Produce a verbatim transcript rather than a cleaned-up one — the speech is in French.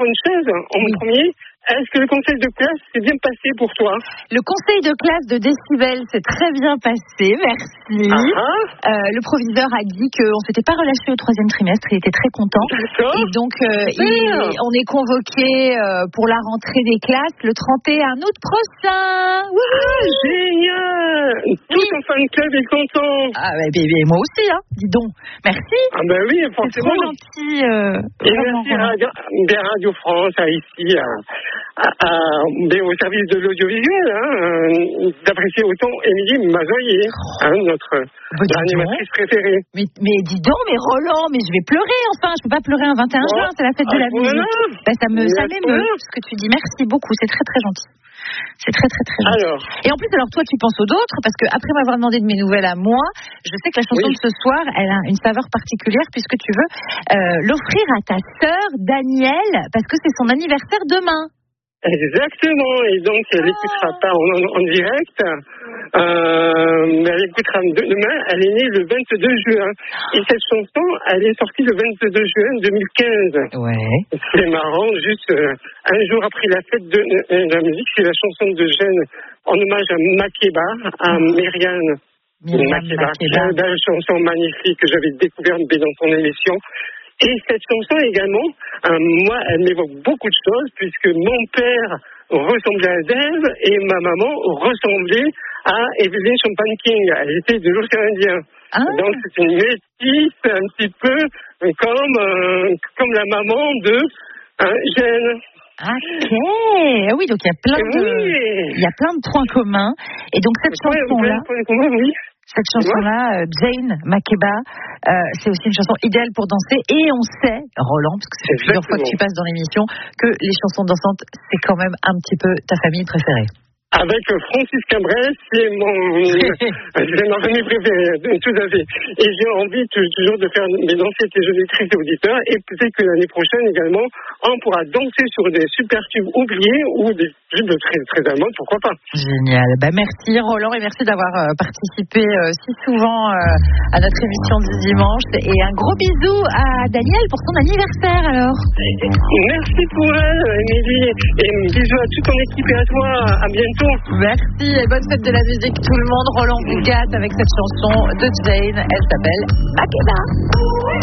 une chose en Oui. premier. Est-ce que le conseil de classe s'est bien passé pour toi? Le conseil de classe de Décibel s'est très bien passé, merci. Ah, Euh, le proviseur a dit qu'on ne s'était pas relâché au troisième trimestre, il était très content. d'accord. Et donc, euh, Super. il- on est convoqué euh, pour la rentrée des classes le trente et un août prochain. Wouhou. Génial. Tout Oui. ton fan club est content. Ah, bah, bah, bah, moi aussi, hein. Dis donc. Merci. Ah ben oui, C'est forcément. trop gentil. Euh, Et vraiment, merci à Roland. Radio, bien Radio France, à ici, à, à, à- ben, au service de l'audiovisuel, hein, euh, d'apprécier autant Émilie Mazoyer, hein, notre Bah, dis animatrice préférée. Mais, mais dis donc, mais Roland, mais je vais pleurer enfin. Je peux pas pleurer un vingt et un Bon. juin, c'est la fête de À la ce moment-là. musique. Bah, ça me, Mais ça à ce m'émeut moment-là. ce que tu dis. Merci beaucoup, c'est très très gentil. C'est très très très gentil. Alors, Et en plus, alors toi, tu penses aux autres parce que après m'avoir demandé de mes nouvelles à moi, je sais que la chanson Oui. de ce soir, elle a une saveur particulière puisque tu veux euh, l'offrir à ta sœur Danielle parce que c'est son anniversaire demain. exactement, et donc elle Ah. écoutera pas en, en, en direct, euh, mais elle écoutera de- demain. Elle est née le vingt-deux juin, et cette chanson, elle est sortie le vingt-deux juin deux mille quinze. Ouais. C'est marrant, juste euh, un jour après la fête de, de la musique, c'est la chanson de Gênes en hommage à Makeba, à Myriam Myriam Makeba. Makeba. Une belle chanson magnifique que j'avais découverte dans ton émission. Et cette chanson également, euh, moi, elle m'évoque beaucoup de choses, puisque mon père ressemblait à Dave et ma maman ressemblait à Evelyn Champagne King. Elle était de l'océan Indien. Ah. Donc c'est une métisse un petit peu comme, euh, comme la maman de euh, Gênes. Ok. Ah oui, donc il y a plein de, il Oui. y a plein de points communs. Et donc cette Ouais, chanson-là, ouais, ouais, ouais, oui. cette chanson-là, euh, Jane Makeba, euh, c'est aussi une chanson idéale pour danser. Et on sait, Roland, parce que ça fait plusieurs fois que tu passes dans l'émission, que les chansons dansantes, c'est quand même un petit peu ta famille préférée. Avec Francis Cabrel, c'est mon, c'est ma famille préférée, tout à fait. Et j'ai envie t- toujours de faire mes danser tes auditrices et auditeurs, et peut-être que l'année prochaine également, on pourra danser sur des super tubes oubliés ou des tubes très, très allemands, pourquoi pas. Génial. Bah, merci Roland et merci d'avoir euh, participé euh, si souvent euh, à notre émission du dimanche. Et un gros bisou à Daniel pour son anniversaire alors. Merci pour elle, Émilie, et bisous à toute ton équipe et à toi, à bientôt. Merci et bonne fête de la musique tout le monde. Roland vous gâte avec cette chanson de Jane. Elle s'appelle Makeba.